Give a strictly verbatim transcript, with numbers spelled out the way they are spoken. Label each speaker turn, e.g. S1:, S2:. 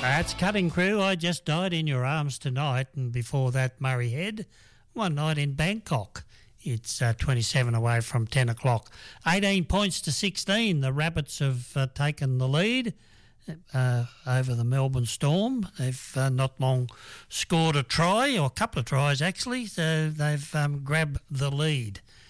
S1: That's Cutting Crew. I Just Died in Your Arms Tonight, and before that, Murray Head, One Night in Bangkok. It's uh, twenty-seven away from ten o'clock. eighteen points to sixteen. The Rabbits have uh, taken the lead uh, over the Melbourne Storm. They've uh, not long scored a try, or a couple of tries actually, so they've um, grabbed the lead.